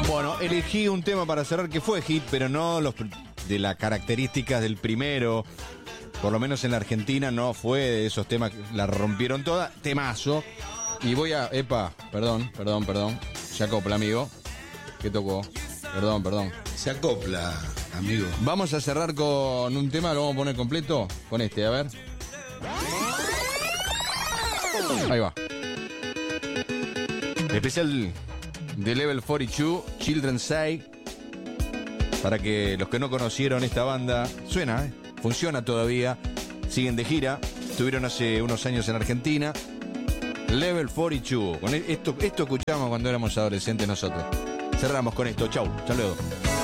Bueno, elegí un tema para cerrar que fue hit, pero no de las características del primero. Por lo menos en la Argentina no fue de esos temas que la rompieron toda. Temazo. Y voy a... perdón. Se acopla, amigo. ¿Qué tocó? Perdón. Se acopla, amigo. Vamos a cerrar con un tema, lo vamos a poner completo. Con este, a ver. Ahí va. Especial de Level 42, Children Say. Para que los que no conocieron esta banda, suena, funciona todavía. Siguen de gira. Estuvieron hace unos años en Argentina. Level 42. Con esto escuchamos cuando éramos adolescentes nosotros. Cerramos con esto. Chau. Hasta luego.